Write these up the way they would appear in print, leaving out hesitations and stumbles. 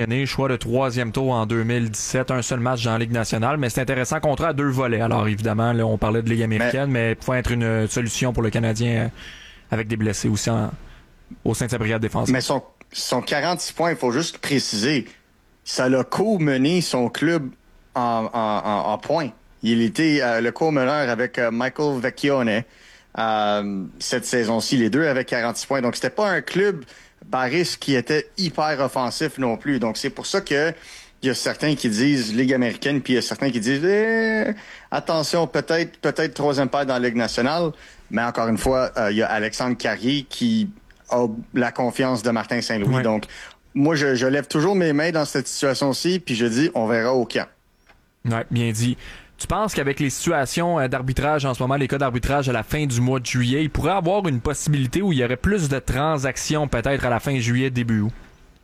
année, choix de 3e tour en 2017, un seul match dans la Ligue nationale, mais c'est intéressant, contrat à 2 volets. Alors évidemment, là, on parlait de Ligue américaine, mais il faut être une solution pour le Canadien avec des blessés aussi au sein de sa brigade défensive. Mais son 46 points, il faut juste préciser, ça l'a co-mené son club en points. Il était le co-meneur avec Michael Vecchione cette saison-ci. Les deux avaient 46 points. Donc, c'était pas un club Barris qui était hyper offensif non plus. Donc, c'est pour ça que il y a certains qui disent Ligue américaine, puis il y a certains qui disent attention, peut-être troisième paire dans la Ligue nationale. Mais encore une fois, il y a Alexandre Carrier qui a la confiance de Martin Saint-Louis. Ouais. Donc, moi, je lève toujours mes mains dans cette situation-ci, puis je dis, on verra au camp. Ouais, bien dit. Tu penses qu'avec les situations d'arbitrage en ce moment, les cas d'arbitrage à la fin du mois de juillet, il pourrait avoir une possibilité où il y aurait plus de transactions peut-être à la fin juillet, début août?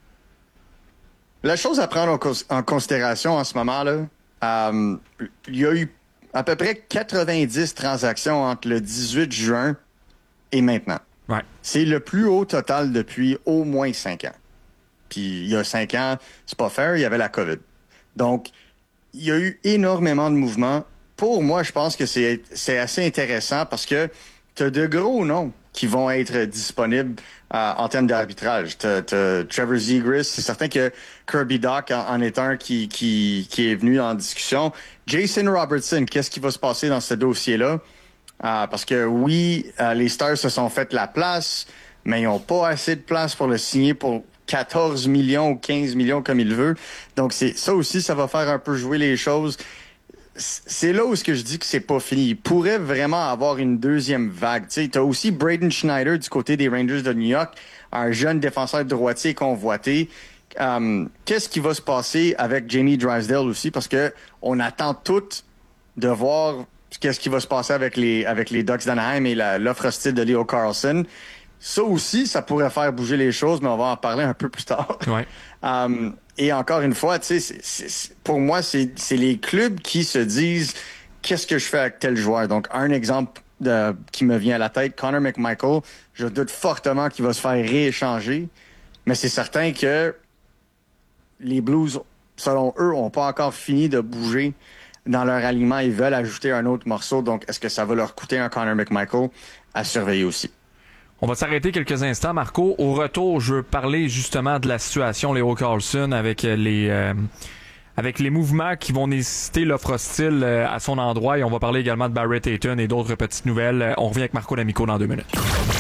La chose à prendre en considération en ce moment-là, il y a eu à peu près 90 transactions entre le 18 juin et maintenant. Ouais. C'est le plus haut total depuis au moins 5 ans. Puis il y a 5 ans, c'est pas fair, il y avait la COVID. Donc, il y a eu énormément de mouvements. Pour moi, je pense que c'est assez intéressant parce que tu as de gros noms qui vont être disponibles en termes d'arbitrage. T'as Trevor Zegras, c'est certain que Kirby Dach en est un qui est venu en discussion. Jason Robertson, qu'est-ce qui va se passer dans ce dossier-là? Parce que oui, les Stars se sont fait la place, mais ils n'ont pas assez de place pour le signer pour 14 millions ou 15 millions comme il veut. Donc, ça aussi, ça va faire un peu jouer les choses. C'est là où ce que je dis que c'est pas fini. Il pourrait vraiment avoir une deuxième vague. Tu sais, t'as aussi Braden Schneider du côté des Rangers de New York, un jeune défenseur droitier convoité. Qu'est-ce qui va se passer avec Jamie Drysdale aussi? Parce que on attend toutes de voir qu'est-ce qui va se passer avec les Ducks d'Anaheim et l'offre hostile de Leo Carlsson. Ça aussi, ça pourrait faire bouger les choses, mais on va en parler un peu plus tard. Ouais. Et encore une fois, tu sais, pour moi, c'est les clubs qui se disent qu'est-ce que je fais avec tel joueur. Donc, un exemple qui me vient à la tête, Connor McMichael, je doute fortement qu'il va se faire rééchanger, mais c'est certain que les Blues, selon eux, n'ont pas encore fini de bouger dans leur alignement. Ils veulent ajouter un autre morceau. Donc, est-ce que ça va leur coûter un Connor McMichael à surveiller aussi? On va s'arrêter quelques instants, Marco. Au retour, je veux parler justement de la situation Leo Carlsson avec les mouvements qui vont nécessiter l'offre hostile à son endroit. Et on va parler également de Barrett Hayton et d'autres petites nouvelles. On revient avec Marco D'Amico dans 2 minutes.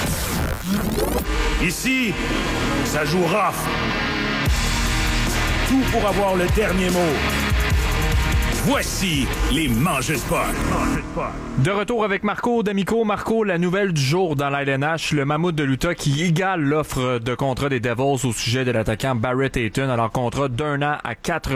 Ici, ça joue rough. Tout pour avoir le dernier mot. Voici les Mangeux Sport. De retour avec Marco D'Amico. Marco, la nouvelle du jour dans la LNH, le Mammouth de l'Utah qui égale l'offre de contrat des Devils au sujet de l'attaquant Barrett Hayton. Alors, contrat d'1 an à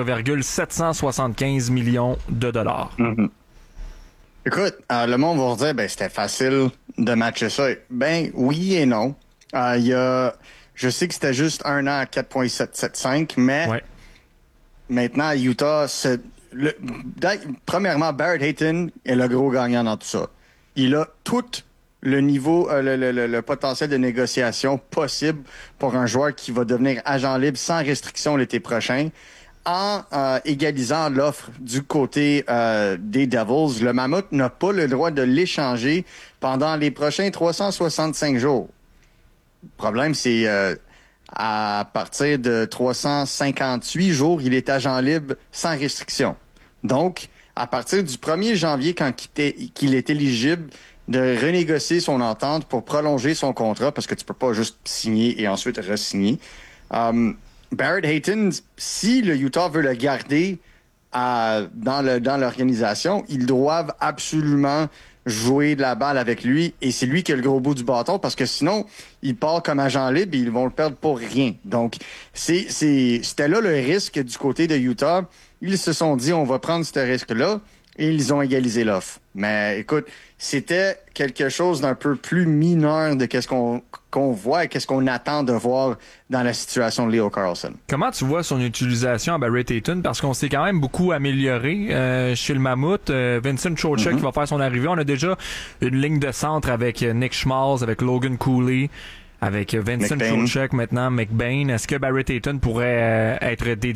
4,775 millions de dollars. Mm-hmm. Écoute, le monde va dire, c'était facile de matcher ça. Ben, oui et non. Je sais que c'était juste 1 an à 4,775, mais maintenant, Utah premièrement, Barrett Hayton est le gros gagnant dans tout ça. Il a tout le niveau, le potentiel de négociation possible pour un joueur qui va devenir agent libre sans restriction l'été prochain. En égalisant l'offre du côté des Devils, le Mammouth n'a pas le droit de l'échanger pendant les prochains 365 jours. Le problème, c'est à partir de 358 jours, il est agent libre sans restriction. Donc, à partir du 1er janvier, quand qu'il est éligible de renégocier son entente pour prolonger son contrat, parce que tu peux pas juste signer et ensuite re-signer. Barrett Hayton, si le Utah veut le garder dans l'organisation, ils doivent absolument jouer de la balle avec lui, et c'est lui qui a le gros bout du bâton, parce que sinon, il part comme agent libre et ils vont le perdre pour rien. Donc, c'était là le risque du côté de Utah. Ils se sont dit, on va prendre ce risque-là, et ils ont égalisé l'offre. Mais écoute, c'était quelque chose d'un peu plus mineur de qu'est-ce qu'on voit et qu'est-ce qu'on attend de voir dans la situation de Leo Carlsson. Comment tu vois son utilisation à Barrett Hayton? Parce qu'on s'est quand même beaucoup amélioré chez le Mammouth. Vincent Trocheck qui va faire son arrivée. On a déjà une ligne de centre avec Nick Schmaltz, avec Logan Cooley, avec Vincent Trocheck maintenant, McBain. Est-ce que Barrett Hayton pourrait être